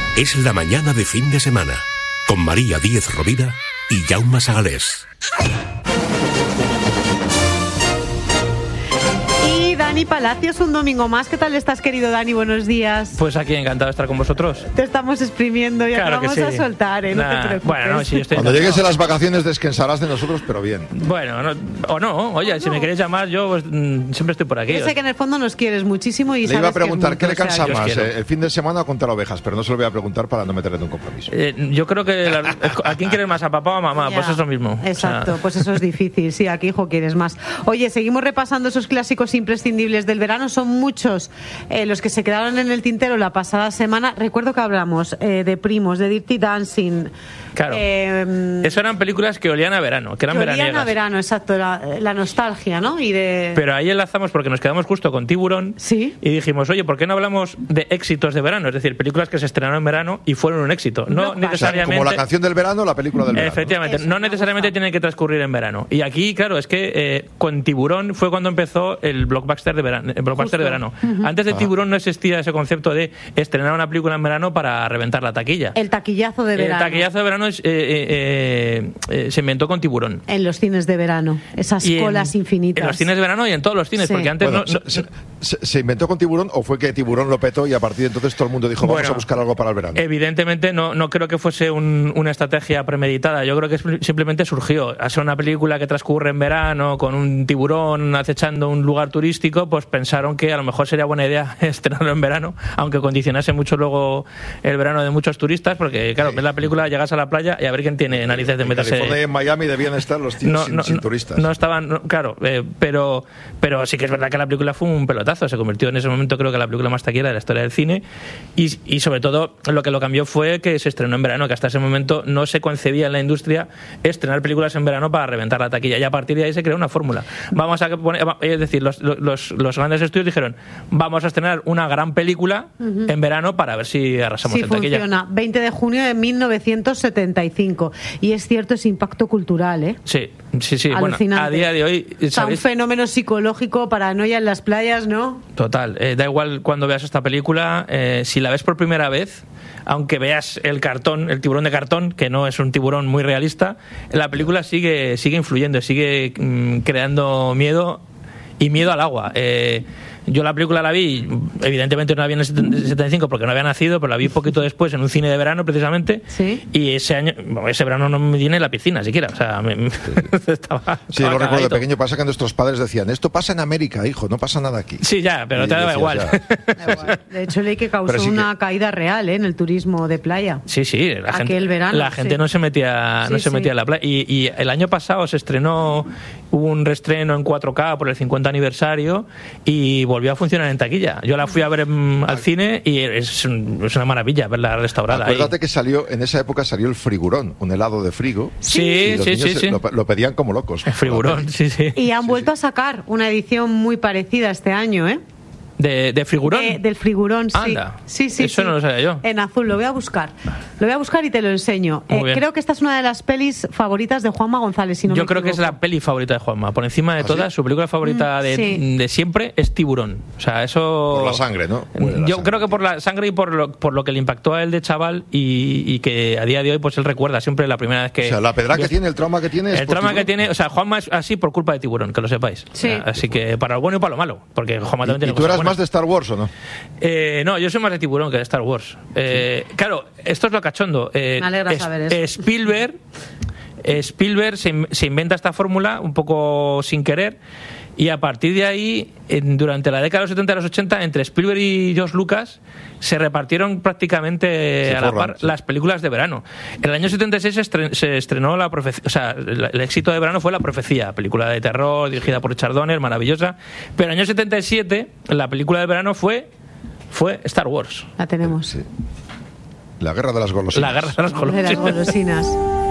Es la mañana de fin de semana, con María Díez Rovira y Jaume Sagalés. Dani Palacios, un domingo más. ¿Qué tal estás, querido Dani? Buenos días. Pues aquí encantado de estar con vosotros. Te estamos exprimiendo y claro vamos a soltar, no te preocupes. Bueno, no, sí, cuando llegues a las vacaciones descansarás de nosotros, pero bien. Bueno, oye, si me queréis llamar, yo pues, siempre estoy por aquí. Yo sé que en el fondo nos quieres muchísimo y le iba a preguntar, ¿qué le cansa más? ¿El fin de semana o contar ovejas? Pero no se lo voy a preguntar para no meterle en un compromiso. Yo creo que ¿a quién quieres más? ¿A papá o a mamá? Pues es lo mismo. Exacto, pues eso es difícil. Sí, ¿a qué hijo quieres más? Oye, seguimos repasando esos clásicos imprescindibles del verano. Son muchos los que se quedaron en el tintero la pasada semana. Recuerdo que hablamos de Primos, de Dirty Dancing. Claro. Eso eran películas que olían a verano, que eran veraniegas. Olían a verano, exacto, la nostalgia, ¿no? Pero ahí enlazamos porque nos quedamos justo con Tiburón. Sí. Y dijimos, oye, ¿por qué no hablamos de éxitos de verano? Es decir, películas que se estrenaron en verano y fueron un éxito. No necesariamente. Como la canción del verano, la película del verano. Efectivamente, no necesariamente tienen que transcurrir en verano. Y aquí, claro, es que con Tiburón fue cuando empezó el blockbuster de verano. Uh-huh. Antes de Tiburón no existía ese concepto de estrenar una película en verano para reventar la taquilla. El taquillazo de verano. El taquillazo de verano se inventó con Tiburón. En los cines de verano, esas colas infinitas. En los cines de verano y en todos los cines, sí. Porque antes ¿Se inventó con Tiburón o fue que Tiburón lo petó y a partir de entonces todo el mundo dijo vamos a buscar algo para el verano? Evidentemente no creo que fuese una estrategia premeditada. Yo creo que simplemente surgió. Hacer una película que transcurre en verano con un tiburón acechando un lugar turístico, pues pensaron que a lo mejor sería buena idea estrenarlo en verano, aunque condicionase mucho luego el verano de muchos turistas, porque claro, ves la película, llegas a la playa y a ver quién tiene narices de meterse. En California y en Miami debían estar los tíos sin turistas. No estaban, claro, pero sí que es verdad que la película fue un pelotazo, se convirtió en ese momento creo que la película más taquillera de la historia del cine y sobre todo lo que lo cambió fue que se estrenó en verano, que hasta ese momento no se concebía en la industria estrenar películas en verano para reventar la taquilla y a partir de ahí se creó una fórmula. Vamos a poner, es decir, los grandes estudios dijeron vamos a estrenar una gran película en verano para ver si arrasamos en taquilla. Funciona. 20 de junio de 1975 y es cierto ese impacto cultural, ¿eh? Sí. Bueno, a día de hoy un fenómeno psicológico, paranoia en las playas, ¿no? Total, da igual cuando veas esta película, si la ves por primera vez, aunque veas el tiburón de cartón, que no es un tiburón muy realista, la película sigue influyendo, sigue creando miedo y miedo al agua. Yo la película la vi, evidentemente no la vi en el 75 porque no había nacido, pero la vi un poquito después en un cine de verano precisamente. ¿Sí? Y ese verano no me di en la piscina siquiera, o sea, estaba lo recuerdo de pequeño. Pasa que nuestros padres decían esto pasa en América, hijo, no pasa nada aquí. Sí, ya, pero te daba igual. De hecho, leí que causó una caída real en el turismo de playa. Sí, la gente no se metía en la playa. Y el año pasado se estrenó, hubo un reestreno en 4K por el 50 aniversario y volvió a funcionar en taquilla. Yo la fui a ver al cine y es una maravilla verla restaurada. Acuérdate que en esa época salió el frigurón, un helado de frigo. Sí. Lo pedían como locos. El frigurón, sí. Y han vuelto a sacar una edición muy parecida este año, ¿eh? ¿De Frigurón? Del Frigurón, sí. Anda, sí. Eso no lo sabía yo. En azul, lo voy a buscar. Y te lo enseño. Creo que esta es una de las pelis favoritas de Juanma González, si no me equivoco. Yo creo que es la peli favorita de Juanma. Por encima de todas, su película favorita de siempre es Tiburón. O sea, eso... Por la sangre, ¿no? Creo que por la sangre y por lo que le impactó a él de chaval y que a día de hoy pues él recuerda siempre la primera vez que... O sea, la pedra que tiene, el trauma que tiene... El trauma que tiene... O sea, Juanma es así por culpa de Tiburón, que lo sepáis. Sí. Así que para lo bueno y para lo malo. Porque Juanma también tiene cosas buenas. ¿Y tú eras más de Star Wars o no? No, yo soy más de Tiburón que de Star Wars. Claro, esto es lo cachondo. Me alegra saber eso. Spielberg se inventa esta fórmula un poco sin querer y a partir de ahí, durante la década de los 70 y los 80, entre Spielberg y George Lucas se repartieron prácticamente a la par las películas de verano. En el año 76 se estrenó La Profecía, o sea, el éxito de verano fue La Profecía, película de terror dirigida por Richard Donner, maravillosa, pero en el año 77 la película de verano fue Star Wars. La tenemos. Sí. La guerra de las golosinas. La guerra de las golosinas.